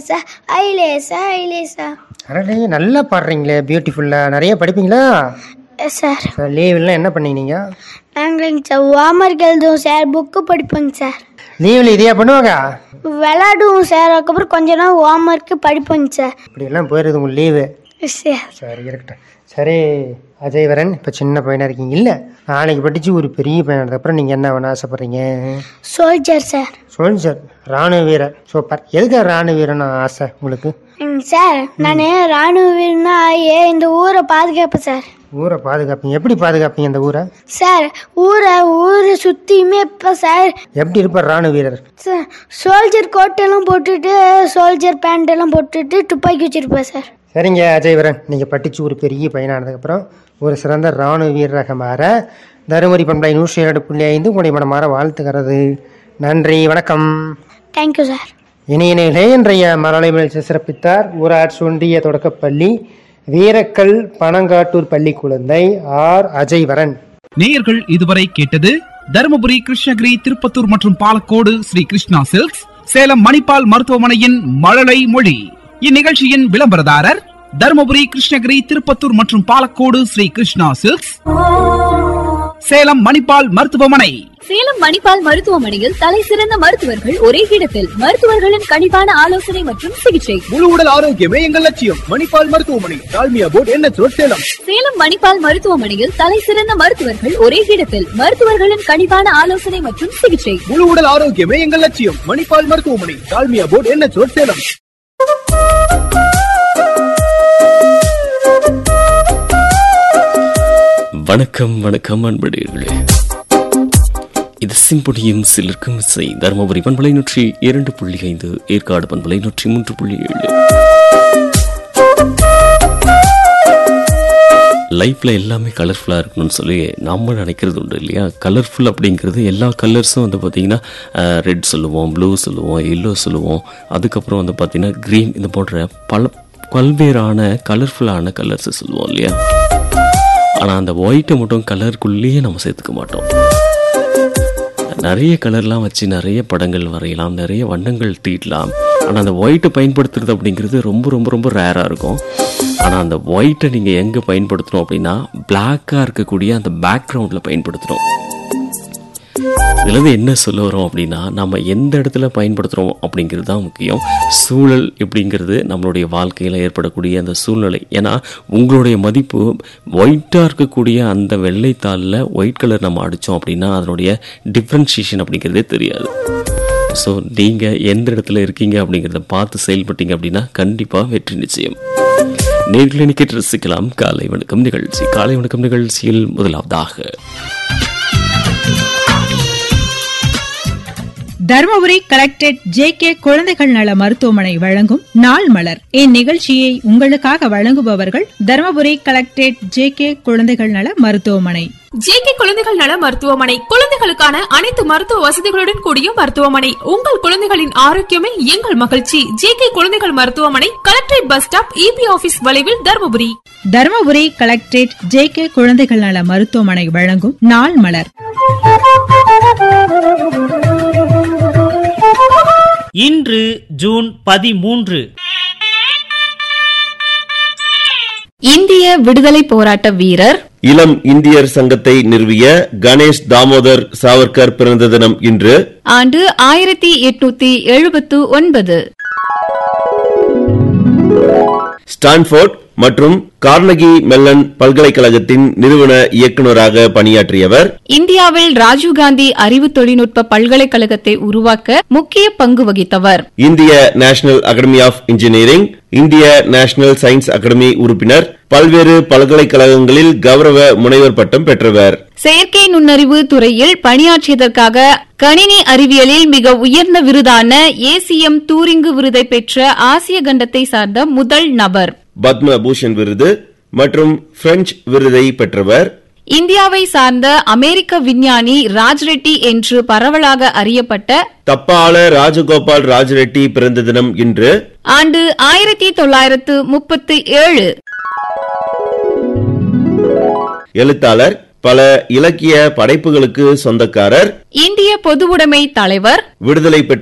Sir ஐலேசா ஐலேசா. Array நல்லா பாடுறீங்களே, பியூட்டிஃபுல்லாக. நிறைய படிப்பீங்களா? Yes sir. லீவ்லாம் என்ன பண்ணீங்க? நாங்கள் சார் ஹோம்ஒர்க் எழுதுவோம் சார், புக்கு படிப்போங்க சார். லீவில் இதையா பண்ணுவாங்க? விளாடுவோம் சார், அதுக்கப்புறம் கொஞ்ச நாள் ஹோம்ஒர்க்கு படிப்போங்க சார். இப்படியெல்லாம் போயிடுது உங்கள் லீவு. சார் சரி இருக்கட்டும். சரி அஜய்வரன், இப்போ சின்ன பையனாக இருக்கீங்க இல்லை, நாளைக்கு படித்து ஒரு பெரிய பையன் அப்புறம் நீங்கள் என்ன வேணும் ஆசைப்பட்றீங்க? Soldier sir. சோல்ஜர், ராணுவ வீரர். சூப்பர். எதுக்கு ராணுவ வீரன் ஆசை உங்களுக்கு? சார் நான் ராணுவ வீரனா இந்த ஊரை பாதுகாப்பேன் சார். ஊரை பாதுகாப்பீங்க? எப்படி பாதுகாப்பீங்க இந்த ஊரை? சார் ஊரை சுற்றியுமே இப்போ சார். எப்படி இருப்பார் ராணுவ வீரர்? சார் சோல்ஜர் கோட்டெல்லாம் போட்டுட்டு, சோல்ஜர் பேண்ட் எல்லாம் போட்டுட்டு துப்பாக்கி வச்சிருப்பேன் சார். சரிங்க அஜய்வரன், நீங்கள் படித்து ஒரு பெரிய பையனானதுக்கப்புறம் ஒரு சிறந்த ராணுவ வீரராக மாற தருமபுரி பண்பலை 107.5 உங்களுடைய மனமாற வாழ்த்துக்கிறது. நன்றி, வணக்கம். Thank you sir. இணையிலே இன்றைய மரலை நிகழ்ச்சி சிறப்பித்தார் ஊராட்சி ஒன்றிய தொடக்கப்பள்ளி வீரக்கல் பனங்காட்டூர் பள்ளி குழந்தை ஆர் அஜய்வரன். நேயர்கள் இதுவரை கேட்டது தருமபுரி, கிருஷ்ணகிரி, திருப்பத்தூர் மற்றும் பாலக்கோடு ஸ்ரீ கிருஷ்ணா சில்க்ஸ், சேலம் மணிப்பால் மருத்துவமனையின் மழலை மொழி. இந்நிகழ்ச்சியின் விளம்பரதாரர் தருமபுரி, கிருஷ்ணகிரி, திருப்பத்தூர் மற்றும் பாலக்கோடு ஸ்ரீ கிருஷ்ணா சில்க்ஸ், சேலம் மணிப்பால் மருத்துவமனை. சேலம் மணிப்பால் மருத்துவமனையில் தலை சிறந்த மருத்துவர்கள் ஒரே இடத்தில், மருத்துவர்களின் கனிவான ஆலோசனை மற்றும் சிகிச்சை. முழு உடல் ஆரோக்கியமே எங்கள் லட்சியம். மணிப்பால் மருத்துவமனை, Dalmia board, NH road, Salem. Salem Manipal மருத்துவமனையில் தலை சிறந்த மருத்துவர்கள் ஒரே இடத்தில், மருத்துவர்களின் கனிவான ஆலோசனை மற்றும் சிகிச்சை. முழு உடல் ஆரோக்கியமே எங்கள் லட்சியம். மணிப்பால் மருத்துவமனை, Dalmia board, NH road, Salem. வணக்கம் வணக்கம் அன்பர்களே, இது சிம்பொனியின் சிலருக்கும் இசை. தருமபுரி பண்பலை 102.5, ஏற்காடு பண்பலை 103.7. லைஃப்ல எல்லாமே கலர்ஃபுல்லாக இருக்கணும்னு சொல்லி நம்ம நினைக்கிறது உண்டு இல்லையா? கலர்ஃபுல் அப்படிங்கிறது எல்லா கலர்ஸும் வந்து பார்த்திங்கன்னா ரெட் சொல்லுவோம், ப்ளூ சொல்லுவோம், எல்லோ சொல்லுவோம், அதுக்கப்புறம் வந்து பார்த்திங்கன்னா க்ரீன், இது போன்ற பல்வேறான கலர்ஃபுல்லான கலர்ஸ் சொல்லுவோம் இல்லையா? ஆனால் அந்த ஒயிட்டை மட்டும் கலருக்குள்ளேயே நம்ம சேர்த்துக்க மாட்டோம். நிறைய கலர்லாம் வச்சு நிறைய படங்கள் வரையலாம், நிறைய வண்ணங்கள் தீட்டலாம். ஆனால் அந்த ஒயிட்டை பயன்படுத்துறது அப்படிங்கிறது ரொம்ப ரொம்ப ரொம்ப ரேராக இருக்கும். ஆனால் அந்த ஒயிட்டை நீங்கள் எங்கே பயன்படுத்தணும் அப்படின்னா, பிளாக்காக இருக்கக்கூடிய அந்த பேக்ரவுண்டில் பயன்படுத்துகிறோம். இதுலேருந்து என்ன சொல்ல வரோம் அப்படின்னா, நம்ம எந்த இடத்துல பயன்படுத்துகிறோம் அப்படிங்கிறது தான் முக்கியம். சூழல் எப்படிங்கிறது நம்மளுடைய வாழ்க்கையில் ஏற்படக்கூடிய அந்த சூழ்நிலை. ஏன்னா உங்களுடைய மதிப்பு ஒயிட்டாக இருக்கக்கூடிய அந்த வெள்ளைத்தாளில் ஒயிட் கலர் நம்ம அடித்தோம் அப்படின்னா அதனுடைய டிஃப்ரென்ஷியேஷன் அப்படிங்கிறதே தெரியாது. ஸோ நீங்கள் எந்த இடத்துல இருக்கீங்க அப்படிங்கிறத பார்த்து செயல்பட்டீங்க அப்படின்னா கண்டிப்பாக வெற்றி நிச்சயம். நேர்களை கேட்டு ரசிக்கலாம் காலை வணக்கம் நிகழ்ச்சி. காலை வணக்கம் நிகழ்ச்சியில் முதலாவதாக தருமபுரி கலெக்டரேட் JK குழந்தைகள் நல மருத்துவமனை வழங்கும் நாள் மலர். இந்நிகழ்ச்சியை உங்களுக்காக வழங்குபவர்கள் தருமபுரி கலெக்டரேட் JK குழந்தைகள் நல மருத்துவமனை. JK குழந்தைகள் நல மருத்துவமனை குழந்தைகளுக்கான அனைத்து மருத்துவ வசதிகளுடன் கூடிய மருத்துவமனை. உங்கள் குழந்தைகளின் ஆரோக்கியமே எங்கள் மகிழ்ச்சி. JK குழந்தைகள் மருத்துவமனை, collectorate bus stop, EP office வளைவில், தருமபுரி. தருமபுரி கலெக்டரேட் JK குழந்தைகள் நல மருத்துவமனை வழங்கும் நாள் மலர். இன்று ஜூன் 13. இந்திய விடுதலை போராட்ட வீரர், இளம் இந்தியர் சங்கத்தை நிறுவிய கணேஷ் தாமோதர் சாவர்கர் பிறந்த தினம் இன்று. ஆண்டு 1879. ஸ்டான்ஃபோர்ட் மற்றும் கார்னகி மெல்லன் பல்கலைக்கழகத்தின் நிறுவன இயக்குநராக பணியாற்றியவர். இந்தியாவில் ராஜீவ்காந்தி அறிவு தொழில்நுட்ப பல்கலைக்கழகத்தை உருவாக்க முக்கிய பங்கு வகித்தவர். இந்திய நேஷனல் அகாடமி ஆஃப் இன்ஜினியரிங், இந்திய நேஷனல் சயின்ஸ் அகாடமி உறுப்பினர், பல்வேறு பல்கலைக்கழகங்களில் கௌரவ முனைவர் பட்டம் பெற்றவர். செயற்கை நுண்ணறிவு துறையில் பணியாற்றியதற்காக கணினி அறிவியலில் மிக உயர்ந்த விருதான ACM டூரிங்கு விருதை பெற்ற ஆசிய கண்டத்தை சார்ந்த முதல் நபர். பத்ம பூஷன் விருது மற்றும் பிரெஞ்சு விருதை பெற்றவர். இந்தியாவை சார்ந்த அமெரிக்க விஞ்ஞானி ராஜ்ரெட்டி என்று பரவலாக அறியப்பட்ட தப்பால ராஜகோபால் ராஜரெட்டி பிறந்த தினம் இன்று. ஆண்டு 1937. எழுத்தாளர், பல இலக்கிய படைப்புகளுக்கு சொந்தக்காரர், இந்திய பொதுவுடைமை தலைவர், விடுதலை பெற்ற